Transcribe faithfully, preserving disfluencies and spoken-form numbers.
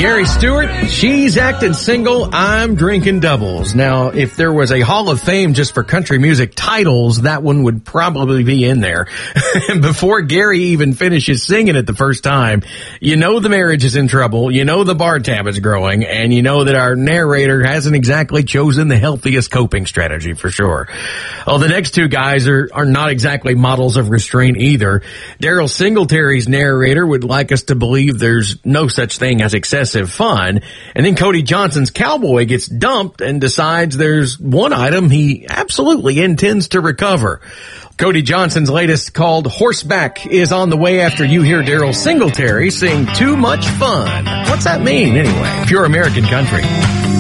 Gary Stewart, she's acting single, I'm drinking doubles. Now, if there was a Hall of Fame just for country music titles, that one would probably be in there. Before Gary even finishes singing it the first time, you know the marriage is in trouble, you know the bar tab is growing, and you know that our narrator hasn't exactly chosen the healthiest coping strategy for sure. Well, the next two guys are, are not exactly models of restraint either. Daryl Singletary's narrator would like us to believe there's no such thing as excessive fun. And then Cody Johnson's cowboy gets dumped and decides there's one item he absolutely intends to recover. Cody Johnson's latest, called Horseback, is on the way after you hear Daryl Singletary sing Too Much Fun. What's that mean anyway? Pure American country.